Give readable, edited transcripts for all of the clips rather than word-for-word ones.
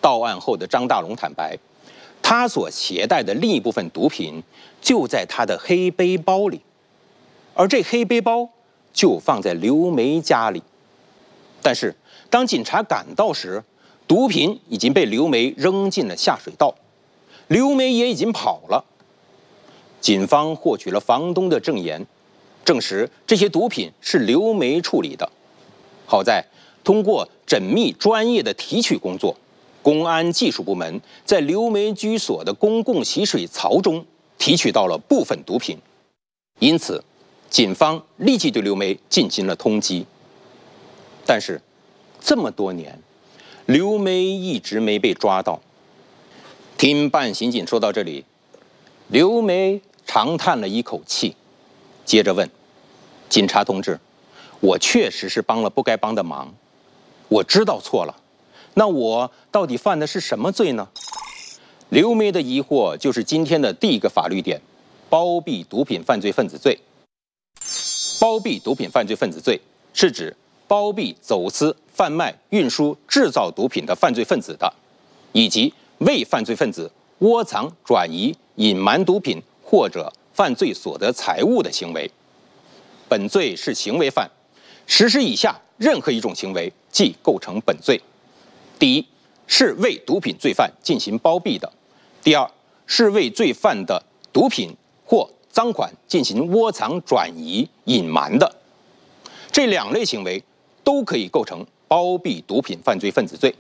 到案后的张大龙坦白，他所携带的另一部分毒品就在他的黑背包里，而这黑背包就放在刘梅家里。但是当警察赶到时，毒品已经被刘梅扔进了下水道，刘梅也已经跑了。警方获取了房东的证言，证实这些毒品是刘梅处理的。好在通过缜密专业的提取工作，公安技术部门在刘梅居所的公共洗水槽中提取到了部分毒品，因此警方立即对刘梅进行了通缉。但是这么多年，刘梅一直没被抓到。听办刑警说到这里，刘梅长叹了一口气，接着问：“警察同志，我确实是帮了不该帮的忙，我知道错了。那我到底犯的是什么罪呢？”刘梅的疑惑就是今天的第一个法律点：包庇毒品犯罪分子罪。包庇毒品犯罪分子罪是指包庇走私、贩卖、运输、制造毒品的犯罪分子的，以及为犯罪分子窝藏、转移、隐瞒毒品或者犯罪所得财物的行为。本罪是行为犯，实施以下任何一种行为即构成本罪：第一，是为毒品罪犯进行包庇的；第二，是为罪犯的毒品或赃款进行窝藏、转移、隐瞒的。这两类行为都可以构成包庇毒品犯罪分子罪。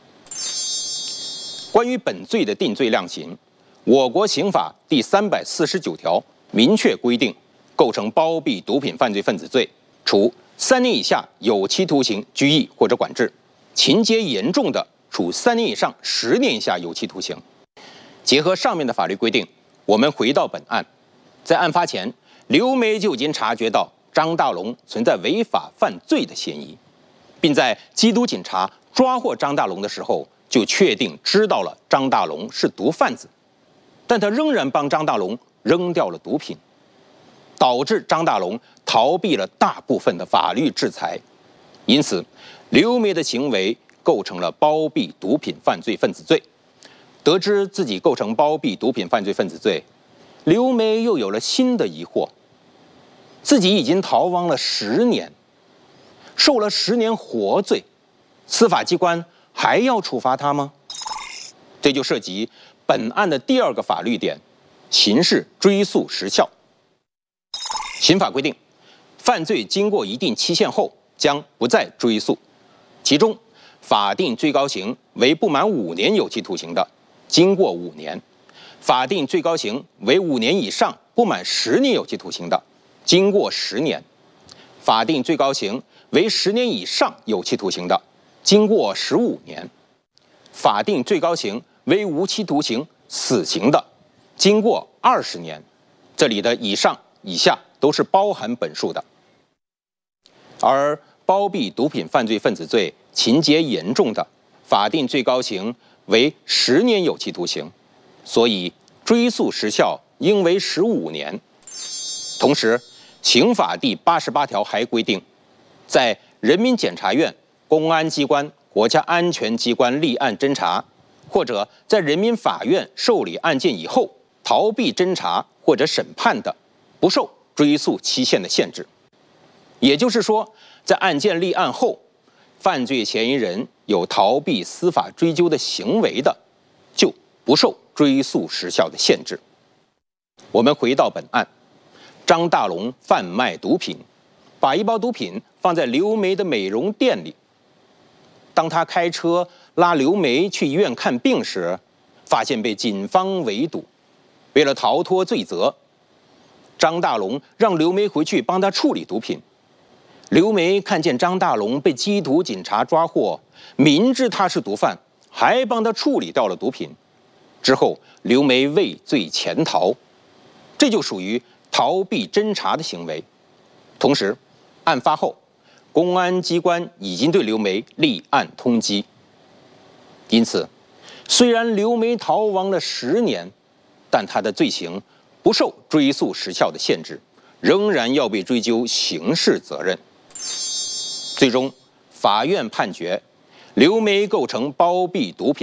关于本罪的定罪量刑，我国刑法第349条明确规定，构成包庇毒品犯罪分子罪，处3年以下有期徒刑、拘役或者管制；情节严重的，处3年以上10年以下有期徒刑。结合上面的法律规定，我们回到本案，在案发前，刘梅就已经察觉到张大龙存在违法犯罪的嫌疑，并在缉毒警察抓获张大龙的时候，就确定知道了张大龙是毒贩子，但他仍然帮张大龙扔掉了毒品，导致张大龙逃避了大部分的法律制裁。因此，刘梅的行为构成了包庇毒品犯罪分子罪。得知自己构成包庇毒品犯罪分子罪，刘梅又有了新的疑惑：自己已经逃亡了10年，受了10年活罪，司法机关还要处罚他吗？这就涉及本案的第二个法律点：刑事追诉时效。刑法规定，犯罪经过一定期限后将不再追诉，其中法定最高刑为不满5年有期徒刑的，经过5年；法定最高刑为5年以上不满10年有期徒刑的，经过10年；法定最高刑为10年以上有期徒刑的，经过15年；法定最高刑为无期徒刑、死刑的，经过20年。这里的以上、以下都是包含本数的。而包庇毒品犯罪分子罪情节严重的，法定最高刑为10年有期徒刑，所以追诉时效应为15年。同时，刑法第88条还规定，在人民检察院、公安机关、国家安全机关立案侦查，或者在人民法院受理案件以后逃避侦查或者审判的，不受追诉期限的限制。也就是说，在案件立案后，犯罪嫌疑人有逃避司法追究的行为的，就不受追诉时效的限制。我们回到本案，张大龙贩卖毒品，把一包毒品放在刘梅的美容店里。当他开车拉刘梅去医院看病时，发现被警方围堵。为了逃脱罪责，张大龙让刘梅回去帮他处理毒品。刘梅看见张大龙被缉毒警察抓获，明知他是毒贩，还帮他处理掉了毒品。之后，刘梅畏罪潜逃，这就属于逃避侦查的行为。同时，案发后，公安机关已经对刘梅立案通缉。因此，虽然刘梅逃亡了10年，但她的罪行不受追诉时效的限制，仍然要被追究刑事责任。最终，法院判决刘梅构成包庇毒品